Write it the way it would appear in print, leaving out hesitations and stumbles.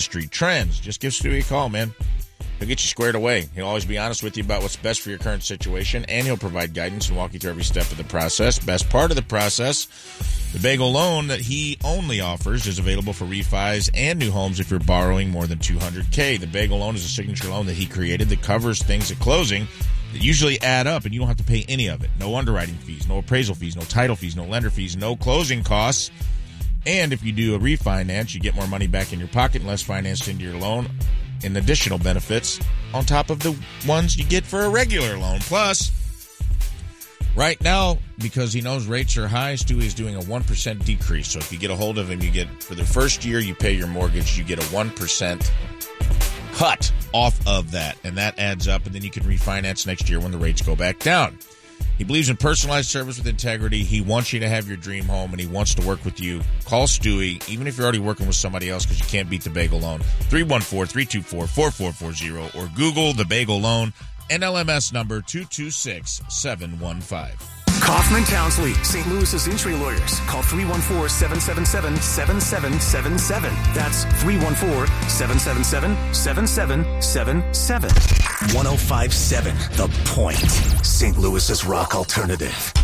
industry trends. Just give Stewie a call, man. He'll get you squared away. He'll always be honest with you about what's best for your current situation, and he'll provide guidance and walk you through every step of the process. Best part of the process, the Bagel loan that he only offers is available for refis and new homes if you're borrowing more than $200K. The Bagel loan is a signature loan that he created that covers things at closing that usually add up, and you don't have to pay any of it. No underwriting fees, no appraisal fees, no title fees, no lender fees, no closing costs. And if you do a refinance, you get more money back in your pocket and less financed into your loan, and additional benefits on top of the ones you get for a regular loan. Plus, right now, because he knows rates are high, Stewie is doing a 1% decrease. So if you get a hold of him, you get, for the first year you pay your mortgage, you get a 1% cut off of that. And that adds up, and then you can refinance next year when the rates go back down. He believes in personalized service with integrity. He wants you to have your dream home, and he wants to work with you. Call Stewie, even if you're already working with somebody else, because you can't beat the Bagel loan. 314-324-4440, or Google the Bagel loan, NLMS number 226715. Kaufman Townsley, St. Louis's injury lawyers. Call 314-777-7777. That's 314-777-7777. 105.7 The Point, St. Louis's rock alternative.